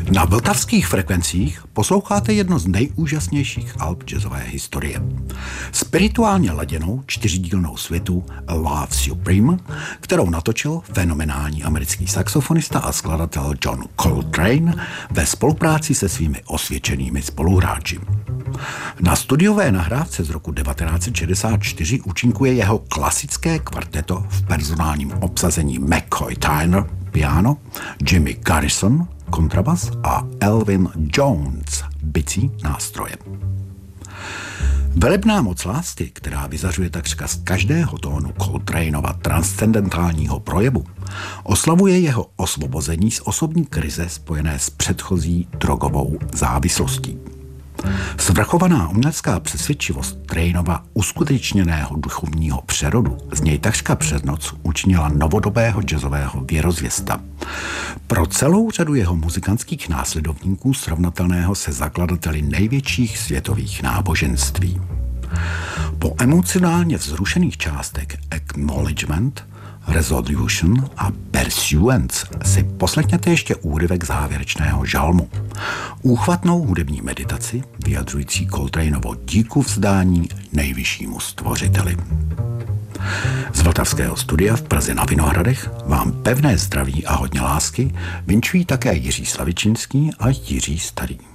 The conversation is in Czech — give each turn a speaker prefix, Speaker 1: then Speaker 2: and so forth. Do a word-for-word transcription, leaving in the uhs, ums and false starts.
Speaker 1: Na vltavských frekvencích posloucháte jedno z nejúžasnějších alb jazzové historie. Spirituálně laděnou čtyřdílnou světu Love Supreme, kterou natočil fenomenální americký saxofonista a skladatel John Coltrane ve spolupráci se svými osvědčenými spoluhráči. Na studiové nahrávce z roku devatenáct set šedesát čtyři účinkuje jeho klasické kvarteto v personálním obsazení McCoy Tyner, piano, Jimmy Garrison, kontrabas a Elvin Jones, bicí nástroje. Velebná moc lásky, která vyzařuje takřka z každého tónu Coltraneova transcendentálního projevu, oslavuje jeho osvobození z osobní krize spojené s předchozí drogovou závislostí. Svrchovaná umělecká přesvědčivost Trainova uskutečněného duchovního přerodu z něj takřka přes noc učinila novodobého jazzového věrozvěsta. Pro celou řadu jeho muzikantských následovníků srovnatelného se zakladateli největších světových náboženství. Po emocionálně vzrušených částech Acknowledgement, Resolution a Pursuance si poslechněte ještě úryvek závěrečného žalmu. Úchvatnou hudební meditaci vyjadřující Coltraneovo díku vzdání nejvyššímu stvořiteli. Z vltavského studia v Praze na Vinohradech vám pevné zdraví a hodně lásky vinčují také Jiří Slavičinský a Jiří Starý.